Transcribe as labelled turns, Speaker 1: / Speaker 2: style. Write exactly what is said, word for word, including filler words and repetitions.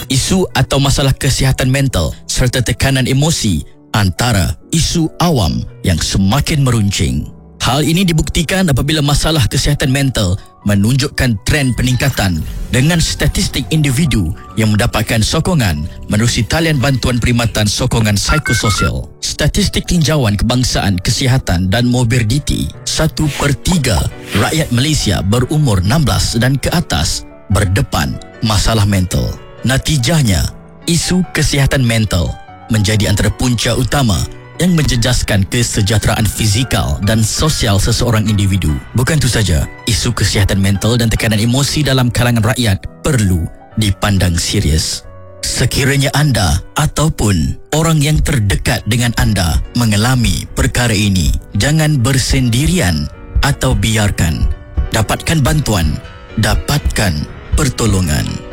Speaker 1: Isu atau masalah kesihatan mental serta tekanan emosi antara isu awam yang semakin meruncing. Hal ini dibuktikan apabila masalah kesihatan mental menunjukkan tren peningkatan dengan statistik individu yang mendapatkan sokongan menerusi talian bantuan perkhidmatan sokongan psikososial. Statistik tinjauan kebangsaan kesihatan dan morbiditi, satu per tiga rakyat Malaysia berumur enam belas dan ke atas berdepan masalah mental. Natijahnya, isu kesihatan mental menjadi antara punca utama yang menjejaskan kesejahteraan fizikal dan sosial seseorang individu. Bukan itu saja, isu kesihatan mental dan tekanan emosi dalam kalangan rakyat perlu dipandang serius. Sekiranya anda ataupun orang yang terdekat dengan anda mengalami perkara ini, jangan bersendirian atau biarkan. Dapatkan bantuan, dapatkan pertolongan.